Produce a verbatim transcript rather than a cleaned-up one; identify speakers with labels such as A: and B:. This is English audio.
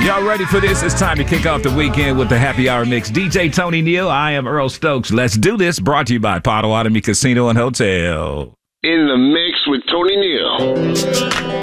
A: Y'all ready for this? It's time to kick off the weekend with the Happy Hour Mix. D J Tony Neal, I am Earl Stokes. Let's do this. Brought to you by Potawatomi Casino and Hotel.
B: In the mix with Tony Neal.